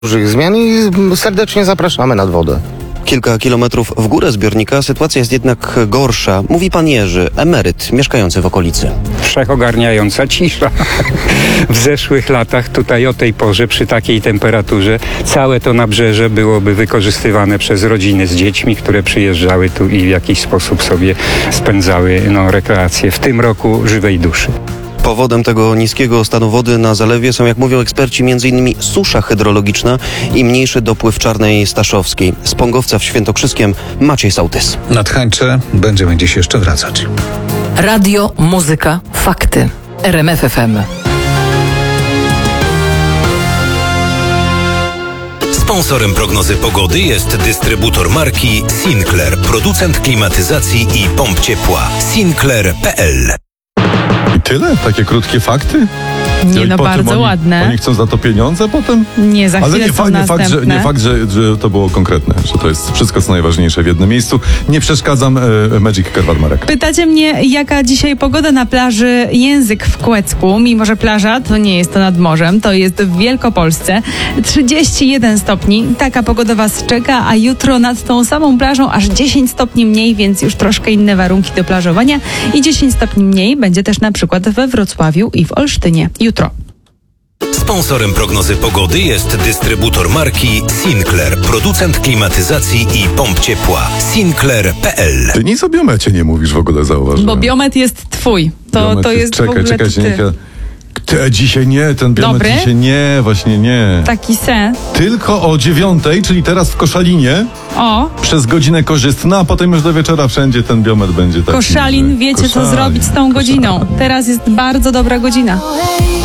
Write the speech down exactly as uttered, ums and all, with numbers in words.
dużych zmian i serdecznie zapraszamy nad wodę. Kilka kilometrów w górę zbiornika sytuacja jest jednak gorsza, mówi pan Jerzy, emeryt mieszkający w okolicy. Wszechogarniająca cisza. W zeszłych latach tutaj o tej porze przy takiej temperaturze całe to nabrzeże byłoby wykorzystywane przez rodziny z dziećmi, które przyjeżdżały tu i w jakiś sposób sobie spędzały no, rekreację. W tym roku żywej duszy. Powodem tego niskiego stanu wody na zalewie są, jak mówią eksperci, m.in. susza hydrologiczna i mniejszy dopływ Czarnej Staszowskiej. Z Pągowca w Świętokrzyskiem Maciej Sołtys. Na Tchańcze będziemy dziś jeszcze wracać. Radio, muzyka, fakty. R M F F M. Sponsorem prognozy pogody jest dystrybutor marki Sinclair, producent klimatyzacji i pomp ciepła. Sinclair kropka p l. I tyle? Takie krótkie fakty? Nie, I no potem bardzo oni, ładne. Oni chcą za to pieniądze potem? Nie, za Ale chwilę nie, są fa- nie fakt, że, następne. nie fakt że, że to było konkretne, że to jest wszystko co najważniejsze w jednym miejscu. Nie przeszkadzam, e, Magic Kerwadmarek. Pytacie mnie, jaka dzisiaj pogoda na plaży Język w Kłecku. Mimo że plaża to nie jest to nad morzem, to jest w Wielkopolsce. trzydzieści jeden stopni. Taka pogoda was czeka, a jutro nad tą samą plażą aż dziesięć stopni mniej, więc już troszkę inne warunki do plażowania. I dziesięć stopni mniej będzie też na przykład we Wrocławiu i w Olsztynie. Jutro. Sponsorem prognozy pogody jest dystrybutor marki Sinclair, producent klimatyzacji i pomp ciepła. Sinclair kropka p l. Ty nic o biomecie nie mówisz w ogóle, zauważyłem. Bo biomet jest twój. To, Biomet to jest czekaj, w ogóle czekaj, ty. czekaj. Ty, dzisiaj nie, ten biomet Dobry? dzisiaj nie, właśnie nie. Taki sen. Tylko o dziewiątej, czyli teraz w Koszalinie, O, przez godzinę korzystna, a potem już do wieczora wszędzie ten biomet będzie taki. Koszalin, że- wiecie co Koszalin, zrobić z tą godziną. Teraz jest bardzo dobra godzina.